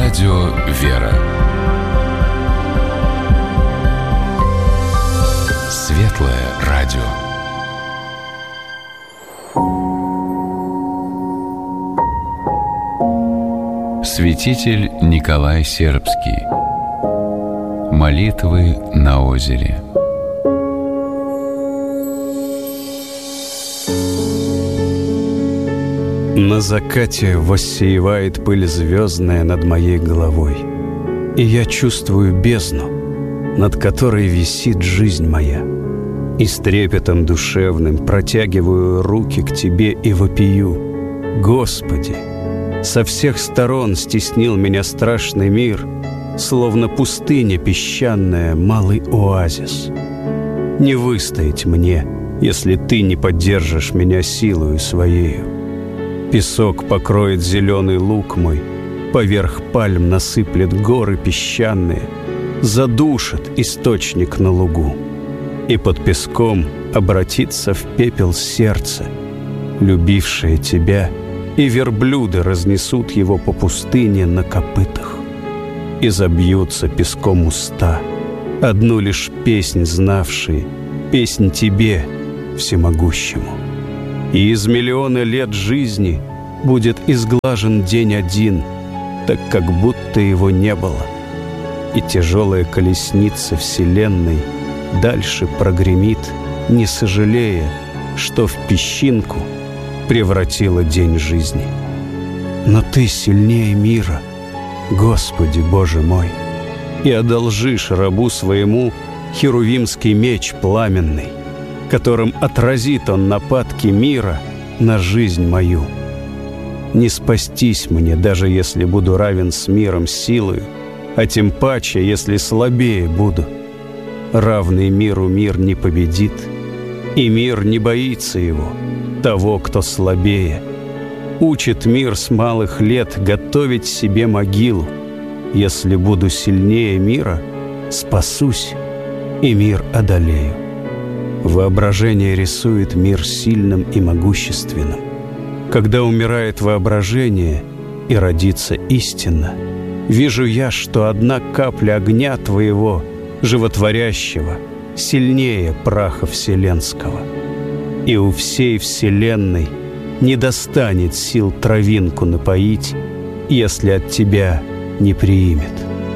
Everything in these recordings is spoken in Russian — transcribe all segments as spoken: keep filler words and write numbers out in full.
Радио «Вера». Светлое радио. Святитель Николай Сербский. Молитвы на озере. На закате воссеивает пыль звездная над моей головой, и я чувствую бездну, над которой висит жизнь моя. И с трепетом душевным протягиваю руки к Тебе и вопию: Господи, со всех сторон стеснил меня страшный мир, словно пустыня песчаная, малый оазис. Не выстоять мне, если Ты не поддержишь меня силою Своею. Песок покроет зеленый луг мой, поверх пальм насыплет горы песчаные, задушит источник на лугу, и под песком обратится в пепел сердце, любившее Тебя, и верблюды разнесут его по пустыне на копытах. И забьются песком уста, одну лишь песнь знавшие, песнь Тебе, всемогущему. И из миллиона лет жизни будет изглажен день один, так как будто его не было. И тяжелая колесница вселенной дальше прогремит, не сожалея, что в песчинку превратила день жизни. Но Ты сильнее мира, Господи Боже мой, и одолжишь рабу своему херувимский меч пламенный, которым отразит он нападки мира на жизнь мою. Не спастись мне, даже если буду равен с миром силою, а тем паче, если слабее буду. Равный миру мир не победит, и мир не боится его, того, кто слабее. Учит мир с малых лет готовить себе могилу. Если буду сильнее мира, спасусь, и мир одолею. Воображение рисует мир сильным и могущественным. Когда умирает воображение и родится истина, вижу я, что одна капля огня Твоего, животворящего, сильнее праха вселенского. И у всей вселенной не достанет сил травинку напоить, если от Тебя не приимет.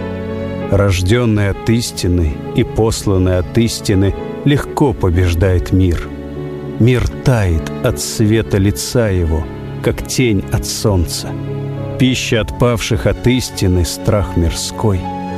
Рожденный от истины и посланный от истины легко побеждает мир. Мир тает от света лица его, как тень от солнца. Пища отпавших от истины — страх мирской.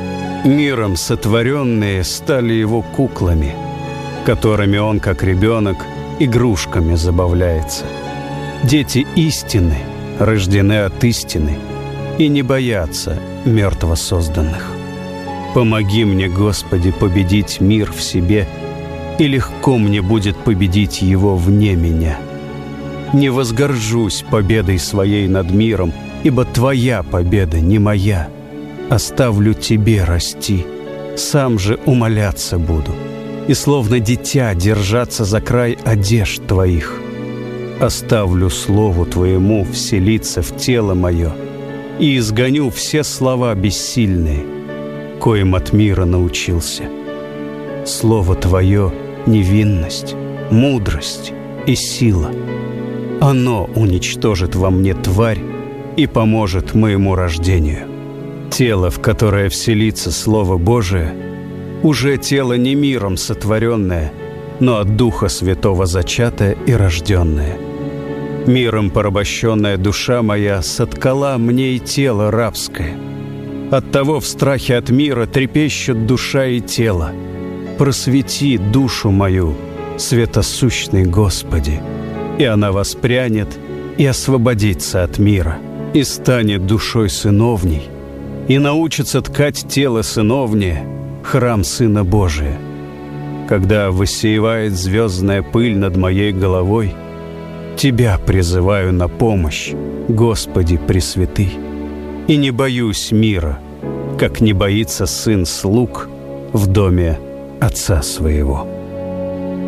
Миром сотворенные стали его куклами, которыми он, как ребенок, игрушками забавляется. Дети истины рождены от истины и не боятся мертво созданных. Помоги мне, Господи, победить мир в себе, и легко мне будет победить его вне меня. Не возгоржусь победой своей над миром, ибо Твоя победа не моя. Оставлю Тебе расти, сам же умоляться буду, и словно дитя держаться за край одежд Твоих. Оставлю Слову Твоему вселиться в тело мое и изгоню все слова бессильные, коим от мира научился. Слово Твое — невинность, мудрость и сила. Оно уничтожит во мне тварь и поможет моему рождению. Тело, в которое вселится Слово Божие, уже тело не миром сотворенное, но от Духа Святого зачатое и рожденное. Миром порабощенная душа моя соткала мне и тело рабское. Оттого в страхе от мира трепещут душа и тело. Просвети душу мою, светосущный Господи, и она воспрянет и освободится от мира, и станет душой сыновней, и научится ткать тело сыновнее, храм Сына Божия. Когда воссеивает звездная пыль над моей головой, Тебя призываю на помощь, Господи Пресвятый, и не боюсь мира, как не боится сын слуг в доме Отца своего.